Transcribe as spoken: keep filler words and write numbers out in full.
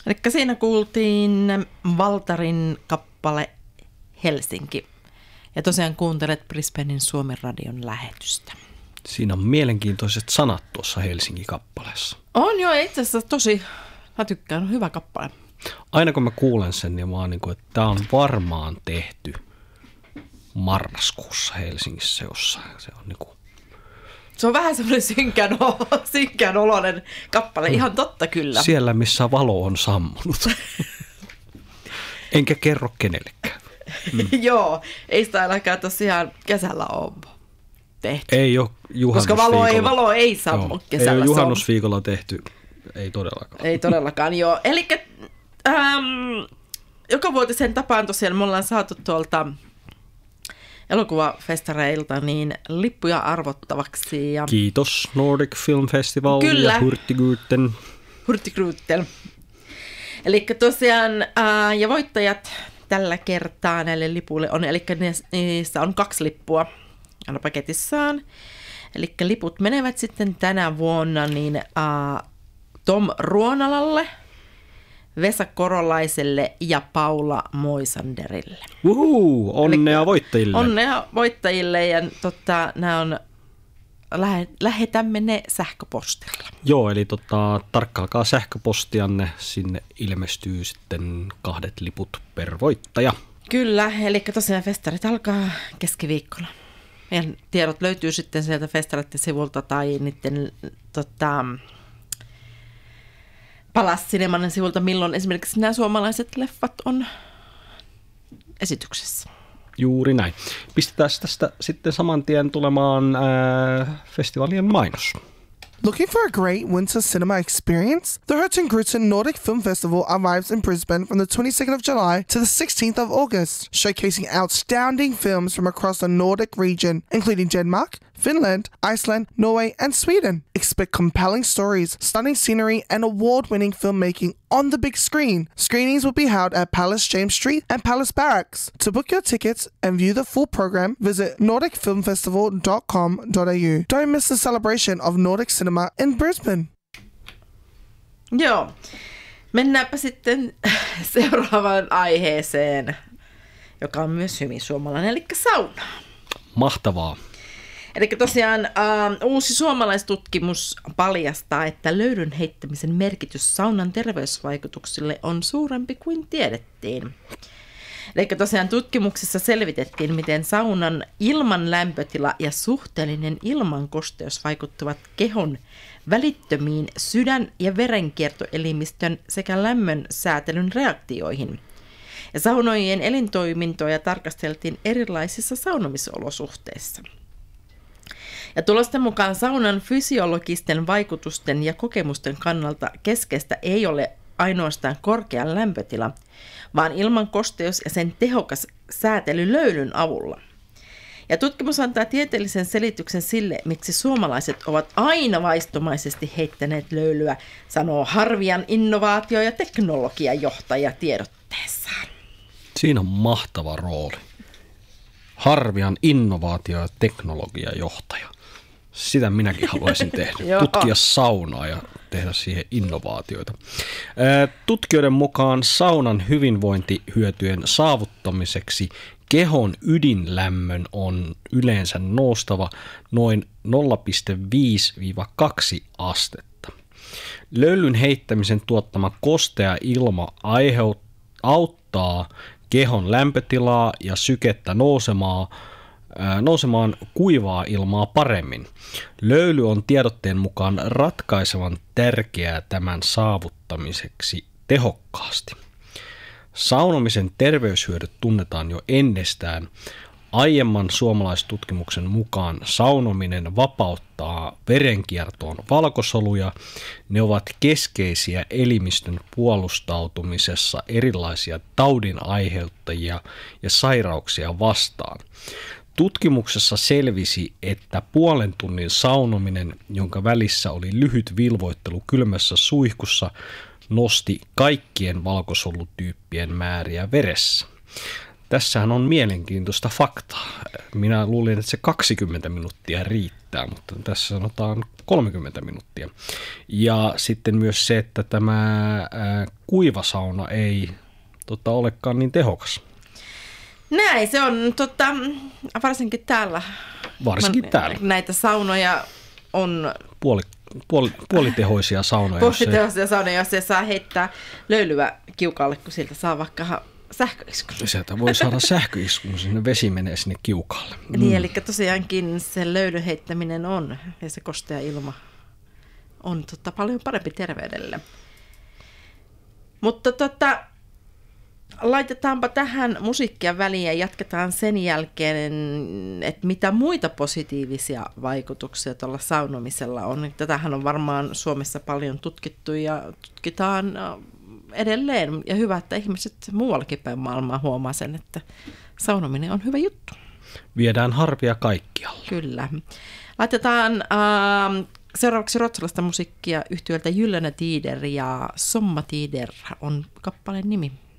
Eli siinä kuultiin Valtarin kappale Helsinki. Ja tosiaan kuuntelet Brisbanein Suomen radion lähetystä. Siinä on mielenkiintoiset sanat tuossa Helsinki-kappaleessa. On jo itse asiassa tosi, mä tykkään, on hyvä kappale. Aina kun mä kuulen sen, niin mä oon niin kuin, että tää on varmaan tehty marraskuussa Helsingissä jossain. Se on niin kuin... Se on vähän semmoinen synkän, synkän oloinen kappale, ihan totta kyllä. Siellä, missä valo on sammunut. Enkä kerro kenellekään. Mm. Joo, ei sitä ainakaan tosiaan kesällä ole tehty. Ei ole juhannusviikolla. Koska valo ei, valo ei sammu kesällä. Ei ole juhannusviikolla tehty, ei todellakaan. Ei todellakaan, joo. Eli ähm, joka vuotisen tapaan tosiaan me ollaan saatu tuolta elokuvafestareilta niin lippuja arvottavaksi. Ja... Kiitos Nordic Film Festival Kyllä. ja Hurtigruten. Hurtigruten. Eli tosiaan, ää, ja voittajat tällä kertaa näille lipuille on, eli niissä on kaksi lippua aina paketissaan. Eli liput menevät sitten tänä vuonna niin ää, Tom Ruonalalle, Vesa Korolaiselle ja Paula Moisanderille. Uhu, onnea Eli, voittajille. Onnea voittajille ja totta, nämä on, lähetämme ne sähköpostilla. Joo, eli tota, tarkkailkaa sähköpostianne, sinne ilmestyy sitten kahdet liput per voittaja. Kyllä, eli tosiaan festarit alkaa keskiviikkona. Meidän tiedot löytyy sitten sieltä festaritten sivulta tai niiden tota, Palas Cinemanen sivulta, milloin esimerkiksi nämä suomalaiset leffat on esityksessä. Juuri näin. Pistetään tästä sitten saman tien tulemaan äh, festivaalien mainos. Looking for a great winter cinema experience? The Hurtigruten Nordic Film Festival arrives in Brisbane from the twenty-second of July to the sixteenth of August, showcasing outstanding films from across the Nordic region, including Denmark, Finland, Iceland, Norway, and Sweden. Expect compelling stories, stunning scenery, and award-winning filmmaking on the big screen. Screenings will be held at Palace James Street and Palace Barracks. To book your tickets and view the full program, visit nordic film festival dot com dot a u. Don't miss the celebration of Nordic cinema in Brisbane. Joo, mennäänpä sitten seuraavaan aiheeseen, joka on myös hyvin suomalainen, eli sauna. Mahtavaa. Eli tosiaan äh, uusi suomalaistutkimus paljastaa, että löylyn heittämisen merkitys saunan terveysvaikutuksille on suurempi kuin tiedettiin. Eli tosiaan tutkimuksessa selvitettiin, miten saunan ilman lämpötila ja suhteellinen ilmankosteus vaikuttavat kehon välittömiin sydän- ja verenkiertoelimistön sekä lämmön säätelyn reaktioihin. Ja saunoijien elintoimintoja tarkasteltiin erilaisissa saunomisolosuhteissa. Ja tulosten mukaan saunan fysiologisten vaikutusten ja kokemusten kannalta keskeistä ei ole ainoastaan korkea lämpötila, vaan ilman kosteus ja sen tehokas säätely löylyn avulla. Ja tutkimus antaa tieteellisen selityksen sille, miksi suomalaiset ovat aina vaistomaisesti heittäneet löylyä, sanoo Harvian innovaatio- ja teknologiajohtaja tiedotteessaan. Siinä on mahtava rooli. Harvian innovaatio- ja teknologiajohtaja. Sitä minäkin haluaisin tehdä. Tutkia saunaa ja tehdä siihen innovaatioita. Tutkijoiden mukaan saunan hyvinvointihyötyjen saavuttamiseksi kehon ydinlämmön on yleensä noustava noin nolla pilkku viisi kaksi astetta. Löylyn heittämisen tuottama kostea ilma aiheut- auttaa kehon lämpötilaa ja sykettä nousemaan, ää, nousemaan kuivaa ilmaa paremmin. Löyly on tiedotteen mukaan ratkaisevan tärkeää tämän saavuttamiseksi tehokkaasti. Saunomisen terveyshyödyt tunnetaan jo ennestään. Aiemman suomalaistutkimuksen mukaan saunominen vapauttaa verenkiertoon valkosoluja. Ne ovat keskeisiä elimistön puolustautumisessa erilaisia taudin aiheuttajia ja sairauksia vastaan. Tutkimuksessa selvisi, että puolen tunnin saunominen, jonka välissä oli lyhyt vilvoittelu kylmässä suihkussa, nosti kaikkien valkosolutyyppien määriä veressä. Tässähän on mielenkiintoista faktaa. Minä luulin, että se kaksikymmentä minuuttia riittää, mutta tässä sanotaan kolmekymmentä minuuttia. Ja sitten myös se, että tämä ää, kuivasauna ei tota, olekaan niin tehokas. Näin, se on tota, varsinkin täällä. Varsinkin täällä. Näitä saunoja on... Puoli, puoli, puolitehoisia saunoja. Puolitehoisia saunoja, jos se saa heittää löylyä kiukalle, kun siltä saa vaikka sähköiskun. Sieltä voi saada sähköiskun, sinne vesi menee sinne kiukaalle. Mm. Niin, eli tosiaankin se löylyn heittäminen on, ja se kostea ilma on tota, paljon parempi terveydelle. Mutta tota, laitetaanpa tähän musiikkia väliin ja jatketaan sen jälkeen, että mitä muita positiivisia vaikutuksia tuolla saunomisella on. Tätähän on varmaan Suomessa paljon tutkittu ja tutkitaan edelleen. Ja hyvä, että ihmiset muuallakin päin maailmaa huomaa sen, että saunominen on hyvä juttu. Viedään harvia kaikkialle. Kyllä. Laitetaan äh, seuraavaksi ruotsalaista musiikkia yhtiöltä Gyllene Tider ja Sommartider on kappaleen nimi.